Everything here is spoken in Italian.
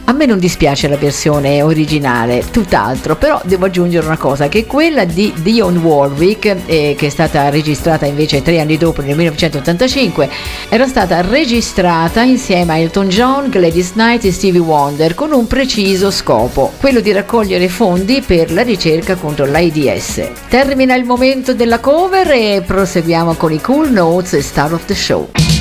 A me non dispiace la versione originale, tutt'altro, però devo aggiungere una cosa, che quella di Dionne Warwick, che è stata registrata invece 3 anni dopo, nel 1985, era stata registrata insieme a Elton John, Gladys Knight e Stevie Wonder, con un preciso scopo, quello di raccogliere fondi per la ricerca contro l'AIDS. Termina il momento della cover e proseguiamo con i Cool Notes e Star of the Show.